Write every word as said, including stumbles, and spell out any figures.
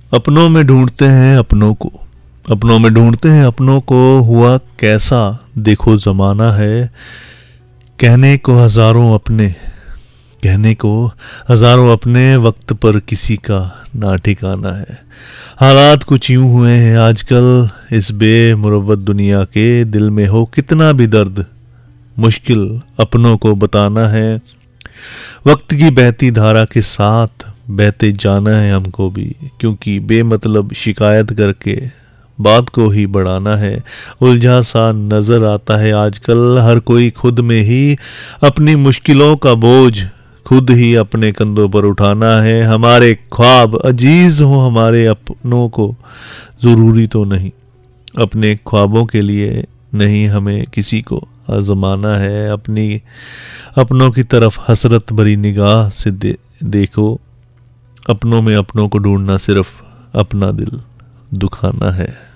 अपनों में ढूंढते हैं अपनों को, अपनों में ढूंढते हैं अपनों को, हुआ कैसा देखो जमाना है। कहने को हजारों अपने, कहने को हजारों अपने, वक्त पर किसी का ना ठिकाना है। हालात कुछ यूं हुए हैं आजकल इस बेमुरव्वत दुनिया के, दिल में हो कितना भी दर्द मुश्किल अपनों को बताना है। वक्त की बहती धारा के साथ बहते जाना है हमको भी, क्योंकि बेमतलब शिकायत करके बात को ही बढ़ाना है। उलझा सा नजर आता है आजकल हर कोई, खुद में ही अपनी मुश्किलों का बोझ खुद ही अपने कंधों पर उठाना है। हमारे ख्वाब अजीज हो हमारे अपनों को, जरूरी तो नहीं अपने ख्वाबों के लिए नहीं हमें किसी को आजमाना है। अपनी अपनों की तरफ हसरत भरी निगाह से दे, देखो। अपनों में अपनों को ढूंढना सिर्फ अपना दिल दुखाना है।